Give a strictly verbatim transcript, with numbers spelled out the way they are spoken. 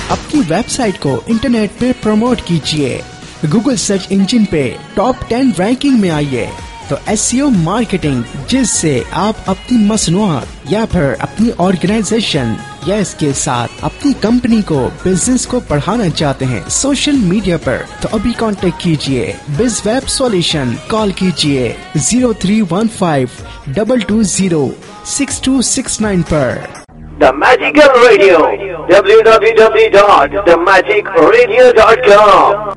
अपनी वेबसाइट को इंटरनेट पे प्रमोट कीजिए, गूगल सर्च इंजन पे टॉप टेन रैंकिंग में आइए। तो एसईओ मार्केटिंग, जिससे आप अपनी मसनूआत या फिर अपनी ऑर्गेनाइजेशन या इसके साथ अपनी कंपनी को, बिजनेस को बढ़ाना चाहते हैं सोशल मीडिया पर, तो अभी कांटेक्ट कीजिए बिज वेब सॉल्यूशन। कॉल कीजिए zero three one five double two zero six to six nine पर। The Magical Radio, w w w dot the magic radio dot com।